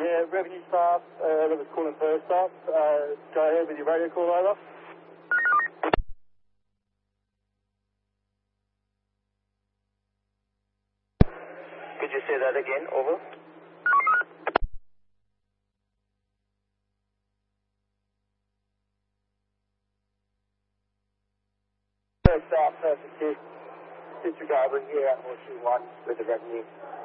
Yeah, revenue staff, that was calling first up. Go ahead with your radio call, over. Could you say that again? Over. First up, perfect. Disregard, we're here at Horseshoe 1 with the revenue.